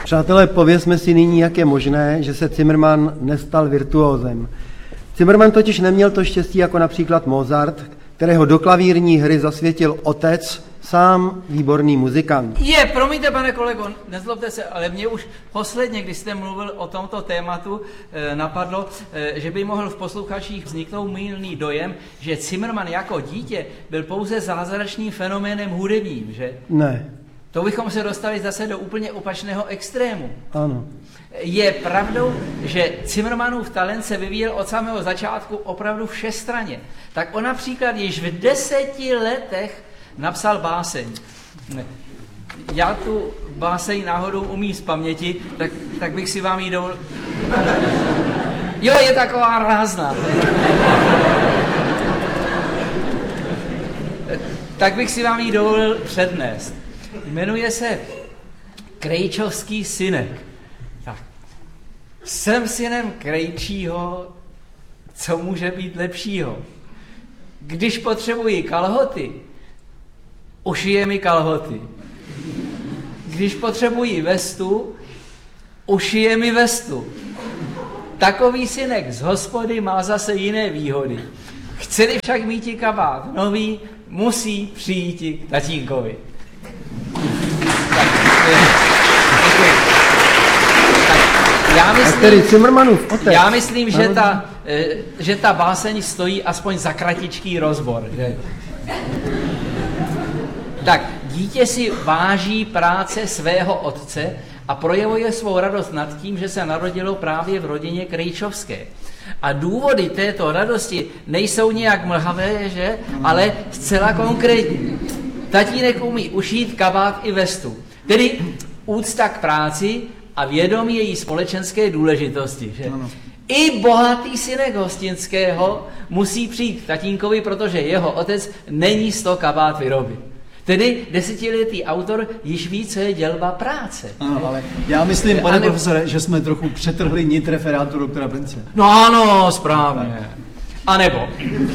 Přátelé, povězme si nyní, jak je možné, že se Zimmermann nestal virtuózem. Zimmermann totiž neměl to štěstí jako například Mozart, kterého do klavírní hry zasvětil otec, sám výborný muzikant. Promiňte, pane kolego, nezlobte se, ale mě už posledně, když jste mluvil o tomto tématu, napadlo, že by mohl v posluchačích vzniknout mylný dojem, že Zimmermann jako dítě byl pouze zázračným fenoménem hudebním, že? Ne. To bychom se dostali zase do úplně opačného extrému. Ano. Je pravdou, že Zimmermannův talent se vyvíjel od samého začátku opravdu všestranně. Tak on například již v 10 letech napsal báseň. Já tu báseň náhodou umím z paměti, tak bych si vám ji dovolil... Jo, je taková rázná. Tak bych si vám ji dovolil přednést. Jmenuje se Krejčovský synek. Tak. Jsem synem Krejčího, co může být lepšího? Když potřebuji kalhoty, ušije mi kalhoty. Když potřebuji vestu, ušije mi vestu. Takový synek z hospody má zase jiné výhody. Chce-li však míti kabát nový, musí přijít k tatínkovi. Já myslím, že ta báseň stojí aspoň za kratičký rozbor. Že? Tak, dítě si váží práce svého otce a projevuje svou radost nad tím, že se narodilo právě v rodině Krejčovské. A důvody této radosti nejsou nějak mlhavé, že? Ale zcela konkrétní. Tatínek umí ušít kabát i vestu. Tedy úcta k práci a vědomí její společenské důležitosti. Že? Ano. I bohatý synek Hostinského musí přijít k tatínkovi, protože jeho otec není z toho kabát vyrobit. Tedy 10letý autor již ví, co je dělba práce. Ano, ale já myslím, pane profesore, že jsme trochu přetrhli nit referátu doktora Prince. No ano, správně. A nebo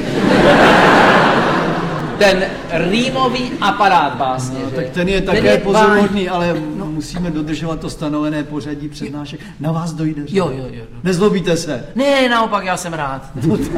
ten rýmový aparát básně. No, tak ten je také pozoruhodný, ale musíme dodržovat to stanovené pořadí přednášek. Na vás dojde. Jo. Nezlobíte se. Ne, naopak, já jsem rád.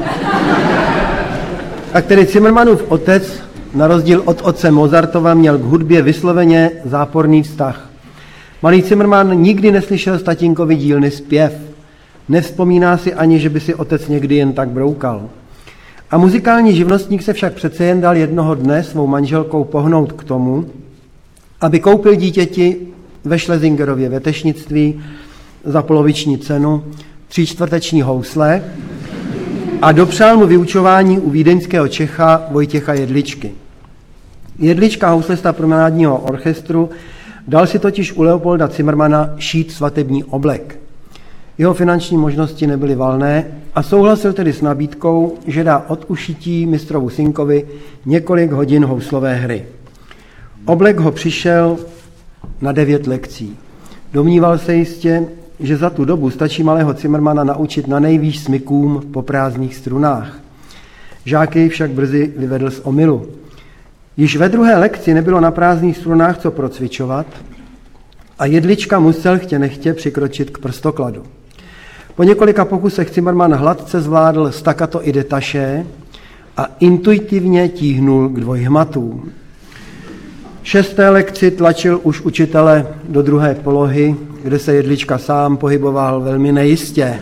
Tak tedy Zimmermannův otec, na rozdíl od otce Mozartova, měl k hudbě vysloveně záporný vztah. Malý Zimmermann nikdy neslyšel z tatínkovy dílny zpěv. Nevzpomíná si ani, že by si otec někdy jen tak broukal. A muzikální živnostník se však přece jen dal jednoho dne svou manželkou pohnout k tomu, aby koupil dítěti ve Schlesingerově větešnictví za poloviční cenu 3/4 housle a dopřál mu vyučování u vídeňského Čecha Vojtěcha Jedličky. Jedlička, houslista promenádního orchestru, dal si totiž u Leopolda Zimmermanna šít svatební oblek. Jeho finanční možnosti nebyly valné a souhlasil tedy s nabídkou, že dá od ušití mistrovu synkovi několik hodin houslové hry. Oblek ho přišel na 9 lekcí. Domníval se jistě, že za tu dobu stačí malého Zimmermanna naučit na nejvýš smykům po prázdných strunách. Žáky však brzy vyvedl z omylu. Již ve 2. lekci nebylo na prázdných strunách co procvičovat a Jedlička musel chtě nechtě přikročit k prstokladu. Po několika pokusech Zimmermann hladce zvládl staccato i detaché a intuitivně tíhnul k dvojhmatům. V 6. lekci tlačil už učitele do 2. polohy, kde se Jedlička sám pohyboval velmi nejistě.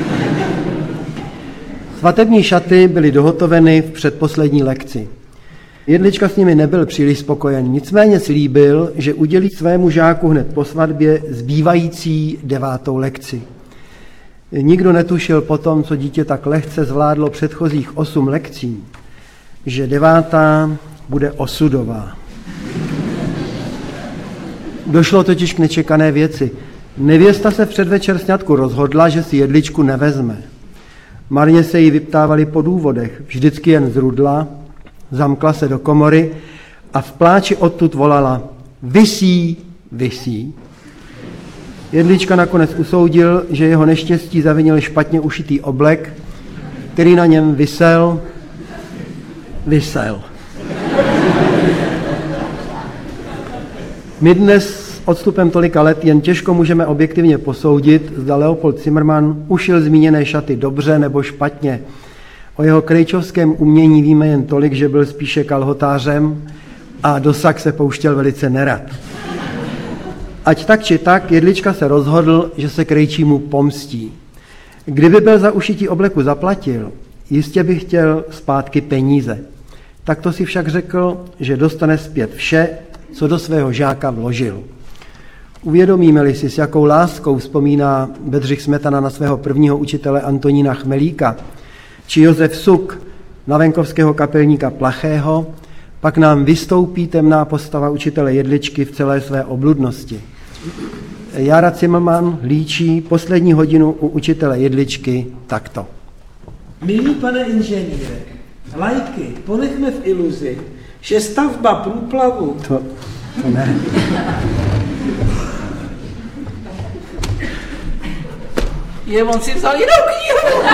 Svatební šaty byly dohotoveny v předposlední lekci. Jedlička s nimi nebyl příliš spokojen, nicméně slíbil, že udělí svému žáku hned po svatbě zbývající 9. lekci. Nikdo netušil potom, co dítě tak lehce zvládlo předchozích 8 lekcí, že 9. bude osudová. Došlo totiž k nečekané věci. Nevěsta se v předvečer sňatku rozhodla, že si Jedličku nevezme. Marně se jí vyptávali po důvodech, vždycky jen zrudla, zamkla se do komory a v pláči odtud volala: visí, visí. Jedlička nakonec usoudil, že jeho neštěstí zavinil špatně ušitý oblek, který na něm visel. My dnes odstupem tolika let jen těžko můžeme objektivně posoudit, zda Leopold Zimmermann ušil zmíněné šaty dobře nebo špatně. O jeho krejčovském umění víme jen tolik, že byl spíše kalhotářem a do sak se pouštěl velice nerad. Ať tak či tak, Jedlička se rozhodl, že se Krejčímu pomstí. Kdyby byl za ušití obleku zaplatil, jistě by chtěl zpátky peníze. Takto si však řekl, že dostane zpět vše, co do svého žáka vložil. Uvědomíme-li si, s jakou láskou vzpomíná Bedřich Smetana na svého prvního učitele Antonína Chmelíka, či Josef Suk na venkovského kapelníka Plachého, pak nám vystoupí temná postava učitele Jedličky v celé své obludnosti. Jára Zimmermann líčí poslední hodinu u učitele Jedličky takto. Milý pane inženýre, lajky ponechme v iluzi, že stavba průplavu... To ne. On si vzal jinou knihu.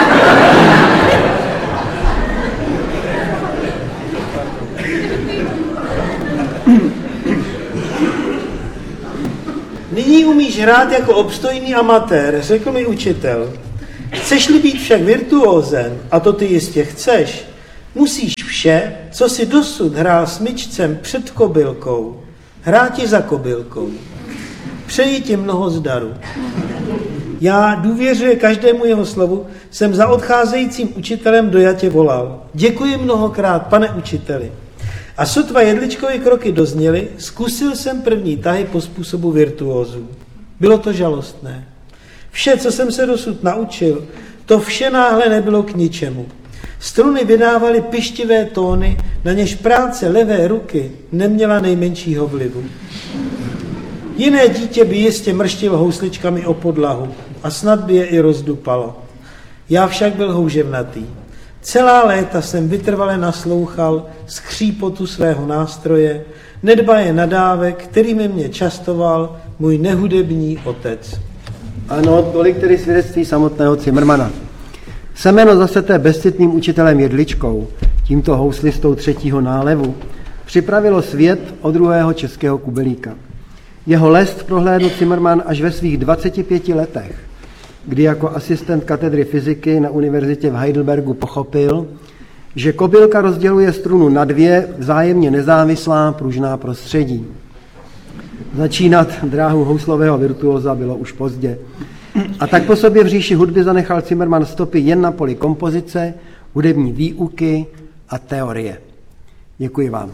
Nyní umíš hrát jako obstojný amatér, řekl mi učitel. Chceš-li být však virtuózem, a to ty jistě chceš, musíš vše, co si dosud hrál smyčcem před kobylkou, hráti za kobylkou. Přeji ti mnoho zdaru. Já důvěřuji každému jeho slovu, jsem za odcházejícím učitelem dojatě volal. Děkuji mnohokrát, pane učiteli. A sotva Jedličkovi kroky dozněly, zkusil jsem první tahy po způsobu virtuózů. Bylo to žalostné. Vše, co jsem se dosud naučil, to vše náhle nebylo k ničemu. Struny vydávaly pyštivé tóny, na něž práce levé ruky neměla nejmenšího vlivu. Jiné dítě by jistě mrštilo housličkami o podlahu a snad by je i rozdupalo. Já však byl houževnatý. Celá léta jsem vytrvale naslouchal skřípotu svého nástroje, nedbaje nadávek, kterými mě častoval můj nehudební otec. Ano, tolik tedy svědectví samotného Zimmermana. Semeno zaseté bezcitným učitelem Jedličkou, tímto houslistou třetího nálevu, připravilo svět o druhého českého kubelíka. Jeho lest prohlédl Zimmermann až ve svých 25 letech, kdy jako asistent katedry fyziky na univerzitě v Heidelbergu pochopil, že kobylka rozděluje strunu na dvě vzájemně nezávislá pružná prostředí. Začínat dráhu houslového virtuóza bylo už pozdě. A tak po sobě v říši hudby zanechal Zimmermann stopy jen na poli kompozice, hudební výuky a teorie. Děkuji vám.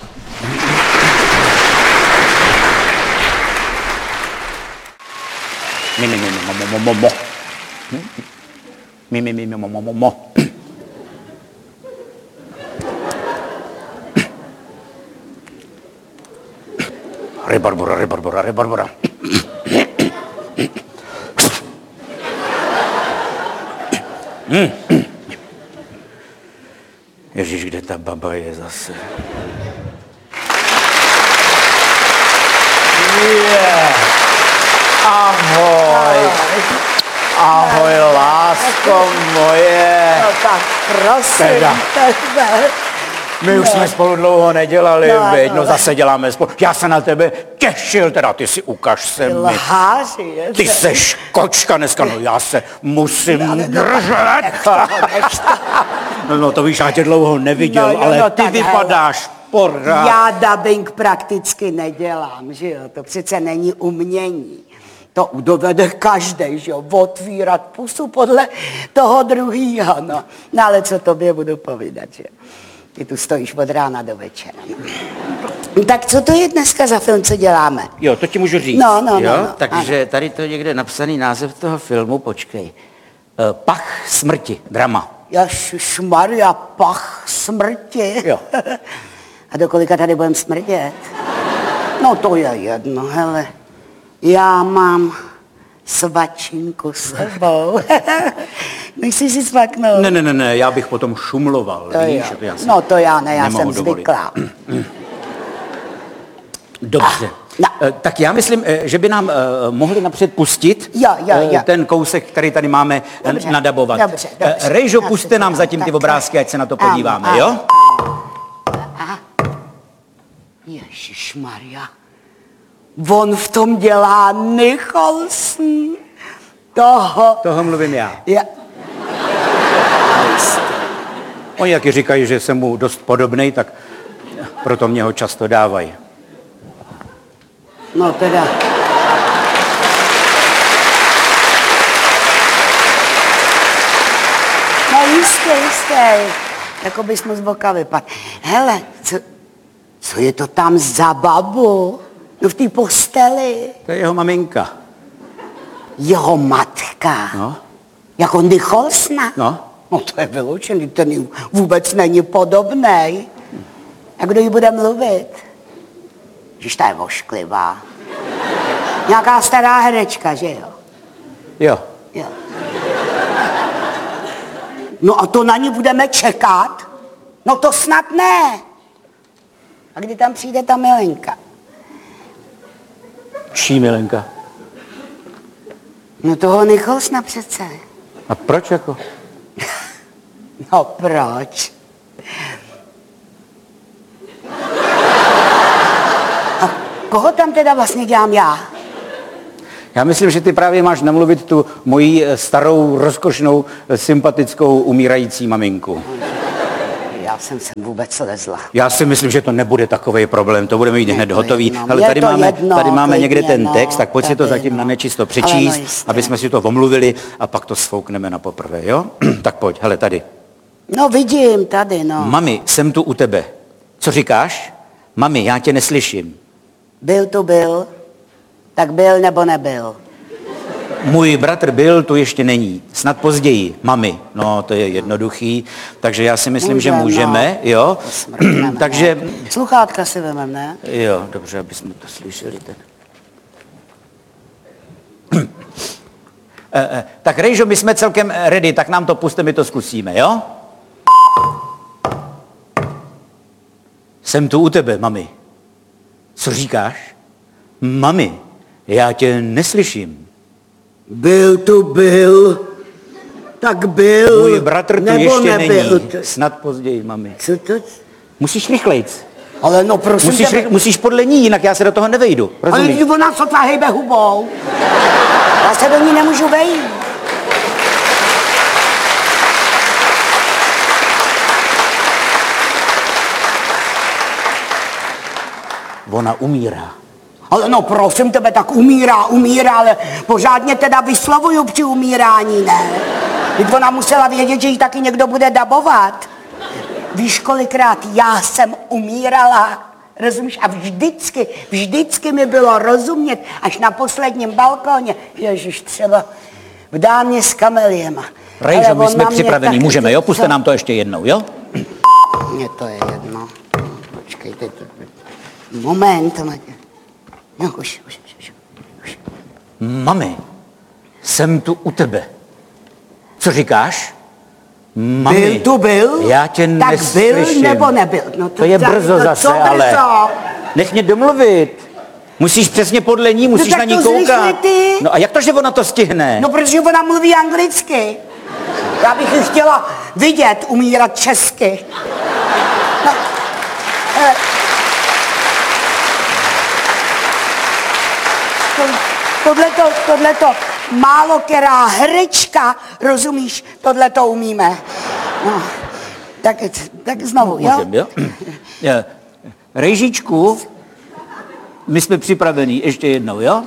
Rebarbora. Ježíš, kde ta baba je zase? Ahoj. Ahoj, lásko moje. No tak prosím tebe. My už jsme spolu dlouho nedělali, No, viď? No zase děláme spolu. Já se na tebe těšil, teda ty si ukaž se mi. Lháři, je Ty seš kočka dneska, no já se musím držet. No to víš, já tě dlouho neviděl, ale ty tak vypadáš pořád. Já dubbing prakticky nedělám, že jo, to přece není umění. To dovede každej, že jo, otvírat pusu podle toho druhýho, no. No ale co tobě budu povídat, že jo. Ty tu stojíš od rána do večera. No. Tak co to je dneska za film, co děláme? Jo, to ti můžu říct. No, jo? no. Takže tady to je někde napsaný název toho filmu, počkej. Pach smrti, drama. Ježišmarja, pach smrti. Jo. A do kolika tady budem smrdět? No to je jedno, hele. Já mám svačinku s sebou. Nechci si svaknout? Ne, já bych potom šumloval, To víš? jo. No to já ne, já jsem dovolit. zvyklá. Dobře. No. Tak já myslím, že by nám mohli napřed pustit Jo. ten kousek, který tady máme Dobře, nadabovat. dobře. Rejžo, Já puste se nám to- zatím ty tak, obrázky, ať se na to ano, podíváme, ano. jo? Ježišmarja. On v tom dělá Nicholson. Toho mluvím já. Ja. Oni taky říkají, že jsem mu dost podobnej, tak proto mě ho často dávají. No teda. No jistě. Jako bys mu z boka vypadl. Hele, co je to tam za babu? No v té posteli. To je jeho maminka. Jeho matka. No. Jako Nicholsona. No. No to je vyloučený, ten jí vůbec není podobnej. A kdo jí bude mluvit? Že ta je vošklivá. Nějaká stará herečka, že jo? Jo. Jo. No a to na ní budeme čekat? No to snad ne. A kdy tam přijde ta milenka? Čí milenka? No toho Nicholsona přece. A proč jako? No proč? A koho tam teda vlastně dělám já? Já myslím, že ty právě máš namluvit tu moji starou, rozkošnou, sympatickou, umírající maminku. Já jsem sem vůbec lezla. Já si myslím, že to nebude takový problém, to budeme mít hned hotový. jedno. Ale Je tady to máme, jedno, tady máme klidně, někde ten no, text, tak pojď si to tady, zatím na nečisto Ale přečíst, no jistě. aby jsme si to omluvili a pak to sfoukneme na poprvé, jo? Tak pojď, hele, tady. No vidím tady, no. Mami, jsem tu u tebe. Co říkáš? Mami, já tě neslyším. Byl, tak byl nebo nebyl? Můj bratr byl, tu ještě není. Snad později. Mami, no to je jednoduchý, takže já si myslím, že můžeme, jo? To smrkneme, Takže, no. Sluchátka si vemem, ne? jo, dobře, aby jsme to slyšeli. Tak Rejžo, my jsme celkem ready, tak nám to puste, my to zkusíme, jo? Jsem tu u tebe, mami. Co říkáš? Mami, já tě neslyším. Byl, tak byl. Můj bratr tu nebo ještě nebyl. není. Snad později, mami. Co to? Musíš rychlejc. Ale no prosím Musíš podle ní, jinak já se do toho nevejdu. Ale Rozumíš? když ona sotva hejbe hubou. Já se do ní nemůžu vejít. Ona umírá. Ale no prosím tebe, tak umírá, ale pořádně teda vyslovuju při umírání, ne? Teď ona musela vědět, že jí taky někdo bude dabovat. Víš, kolikrát já jsem umírala, rozumíš? A vždycky mi bylo rozumět, až na posledním balkóně, ježiš, třeba v dámě s kameliema. Rejžo, my on jsme na mě připraveni, taky můžeme, jo? Puste co? nám to ještě jednou, jo? Mně to je jedno. Počkejte. Moment. No, už. Mami, jsem tu u tebe. Co říkáš? Mami, Byl? já tě tak neslyším. byl nebo nebyl? No To je brzo zase, co ale... brzo? Nech mě domluvit. Musíš přesně podle ní, musíš tak na ní to koukat. zrychli ty. No a jak to, že ona to stihne? No, protože ona mluví anglicky. Já bych ji chtěla vidět umírat česky. No, tohleto málo která herečka, rozumíš, tohleto umíme. No, tak znovu, jo? Můžem, jo? Rejžičku, my jsme připraveni, ještě jednou, jo?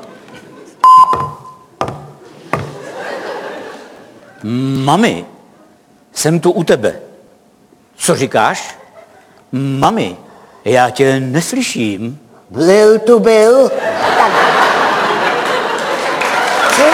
Mami, jsem tu u tebe. Co říkáš? Mami, já tě neslyším. Byl. Tak. Co?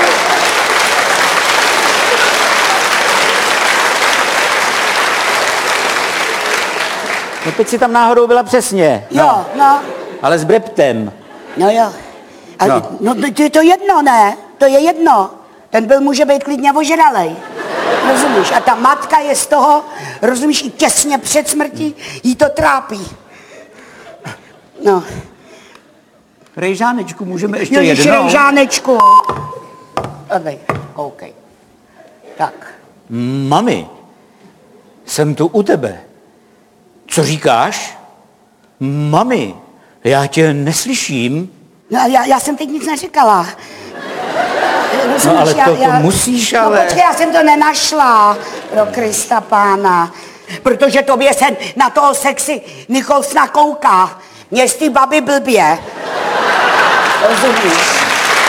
No teď si tam náhodou byla přesně. Jo, no. Ale s breptem. No jo. A, No. no to je to jedno, ne? To je jedno. Ten byl může být klidně ožralej. Rozumíš? A ta matka je z toho, rozumíš, i těsně před smrtí jí to trápí. No. Rejžánečku, můžeme ještě Ježiš, jednou? Rejžánečku. Tady, koukej. Tak. Mami, jsem tu u tebe. Co říkáš? Mami, já tě neslyším. No, já jsem teď nic neříkala. No ale to musíš, ale... No počkej, já jsem to nenašla, pro Krista pána. Protože tobě se na toho sexy Nicholsona kouká. Mě z té baby blbě. Rozumíš?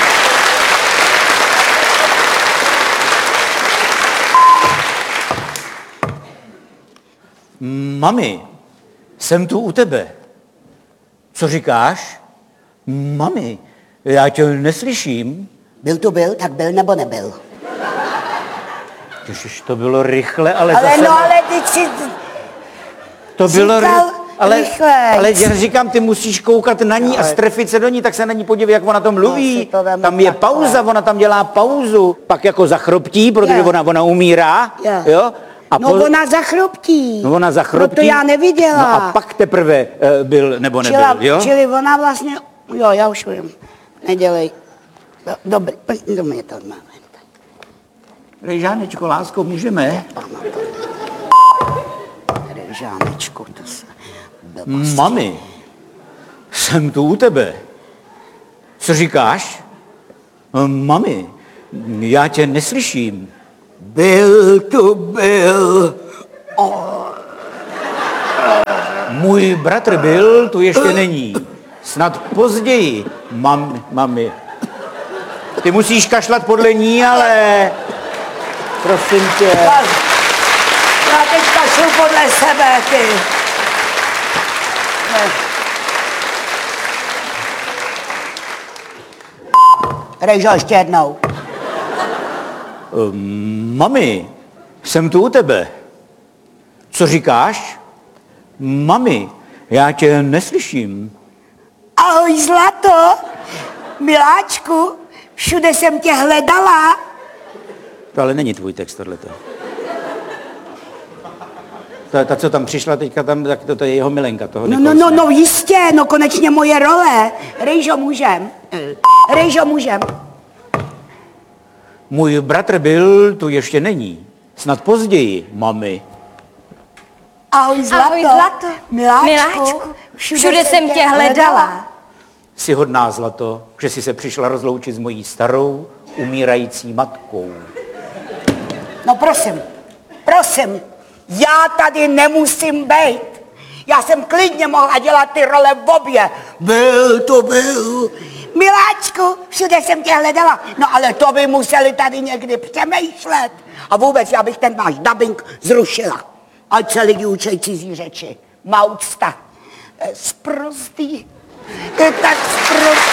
Mami, jsem tu u tebe. Co říkáš? Mami, já tě neslyším. Byl tu byl, tak byl nebo nebyl? Ježiš, to bylo rychle, ale Ale zase... no, ale teď si... To bylo říkal rychlejc. ale já říkám, ty musíš koukat na ní a strefit se do ní, tak se na ní podívej, jak ona tam mluví. Tam je pauza, ona tam dělá pauzu. Pak jako zachroptí, protože ona umírá. Jo? A ona zachruptí. No ona zachruptí. No to já neviděla. No a pak teprve byl nebo nebyl, jo? Čili ona vlastně... Jo, já už vím. Nedělej. Dobrý, do mě to máme. Rejžánečko, lásko, můžeme? Rejžánečku, to se... Mami, jsem tu u tebe. Co říkáš? Mami, já tě neslyším. Byl tu byl. Můj bratr byl, tu ještě není. Snad později, mami. Ty musíš kašlat podle ní, ale... Prosím tě. Já teď kašlu podle sebe, ty. Rejžo, ještě jednou. Mami, jsem tu u tebe. Co říkáš? Mami, já tě neslyším. Ahoj, zlato. Miláčku, všude jsem tě hledala. To ale není tvůj text, tohleto. Ta, co tam přišla teďka, tak to je jeho milenka, toho Nicholsona. No, jistě, no konečně moje role. Rejžo, můžem. Rejžo, můžem. Můj bratr byl, tu ještě není. Snad později, mami. Ahoj, zlato. Ahoj, zlato. Miláčku, všude jsem tě hledala. Jsi hodná, zlato, že jsi se přišla rozloučit s mojí starou, umírající matkou. No prosím, já tady nemusím být. Já jsem klidně mohla dělat ty role v obě. Byl. Miláčku, všude jsem tě hledala. No ale to by museli tady někdy přemýšlet. A vůbec já bych ten váš dubbing zrušila. Ať se lidi učí cizí řeči. Má úcta. Sprostý. Tak sprostý.